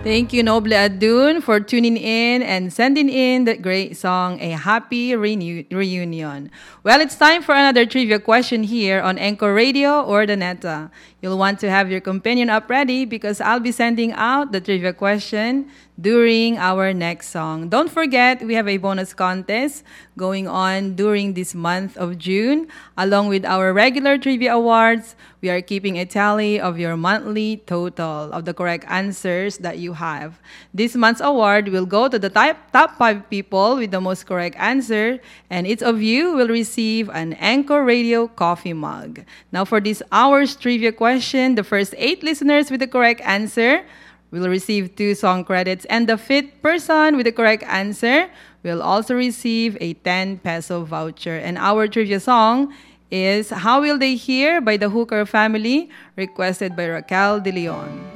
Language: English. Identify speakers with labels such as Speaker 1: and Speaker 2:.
Speaker 1: Thank you, Noble Adun, for tuning in and sending in that great song, A Happy Reunion. Well, it's time for another trivia question here on Anchor Radio or the Neta. You'll want to have your companion up ready because I'll be sending out the trivia question during our next song. Don't forget, we have a bonus contest going on during this month of June. Along with our regular trivia awards, we are keeping a tally of your monthly total of the correct answers that you have. This month's award will go to the top 5 people with the most correct answer, and each of you will receive an Anchor Radio coffee mug. Now, for this hour's trivia question, the first 8 listeners with the correct answer will receive 2 song credits, and the 5th person with the correct answer will also receive a 10 peso voucher. And our trivia song is How Will They Hear by the Hooker Family, requested by Raquel De Leon.